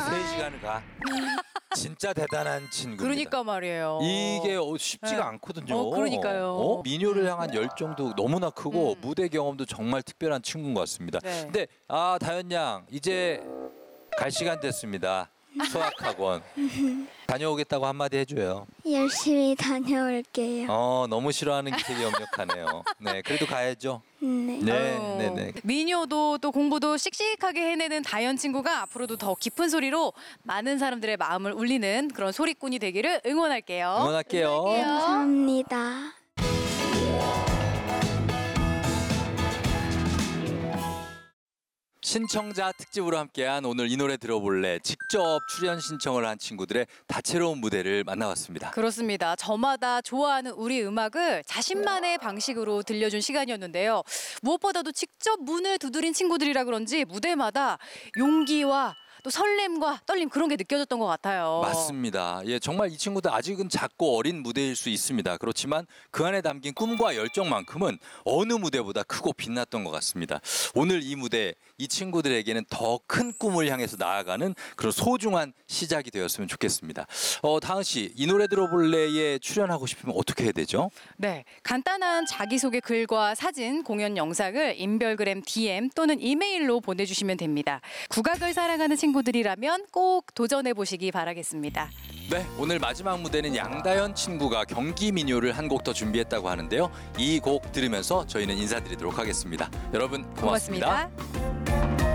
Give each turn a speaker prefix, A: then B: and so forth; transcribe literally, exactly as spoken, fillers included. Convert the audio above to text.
A: 세 시간을 가. 진짜 대단한 친구입니다.
B: 그러니까 말이에요.
A: 이게 쉽지가
B: 네.
A: 않거든요.
B: 어, 그러니까요.
A: 어? 민요를 향한 열정도 너무나 크고
B: 음.
A: 무대 경험도 정말 특별한 친구인 것 같습니다.
B: 네.
A: 근데 아 다현 양 이제 갈 시간 됐습니다. 수학학원 다녀오겠다고 한마디 해줘요.
C: 열심히 다녀올게요.
A: 어 너무 싫어하는 게 되게 역력하네요. 네 그래도 가야죠.
C: 네.
A: 네,
B: 아유,
A: 네, 네.
B: 민요도 또 공부도 씩씩하게 해내는 다현 친구가 앞으로도 더 깊은 소리로 많은 사람들의 마음을 울리는 그런 소리꾼이 되기를 응원할게요.
A: 응원할게요.
C: 감사합니다.
A: 신청자 특집으로 함께한 오늘 이 노래 들어볼래 직접 출연 신청을 한 친구들의 다채로운 무대를 만나봤습니다.
B: 그렇습니다. 저마다 좋아하는 우리 음악을 자신만의 방식으로 들려준 시간이었는데요. 무엇보다도 직접 문을 두드린 친구들이라 그런지 무대마다 용기와 또 설렘과 떨림 그런 게 느껴졌던 것 같아요.
A: 맞습니다. 예, 정말 이 친구들 아직은 작고 어린 무대일 수 있습니다. 그렇지만 그 안에 담긴 꿈과 열정만큼은 어느 무대보다 크고 빛났던 것 같습니다. 오늘 이 무대 이 친구들에게는 더 큰 꿈을 향해서 나아가는 그런 소중한 시작이 되었으면 좋겠습니다. 어, 다은 씨, 이 노래 들어볼래에 출연하고 싶으면 어떻게 해야 되죠?
B: 네, 간단한 자기소개 글과 사진, 공연 영상을 인별그램 디엠 또는 이메일로 보내주시면 됩니다. 국악을 사랑하는 친구들이라면 꼭 도전해 보시기 바라겠습니다.
A: 네, 오늘 마지막 무대는 양다현 친구가 경기 민요를 한 곡 더 준비했다고 하는데요. 이 곡 들으면서 저희는 인사드리도록 하겠습니다. 여러분 고맙습니다.
B: 고맙습니다.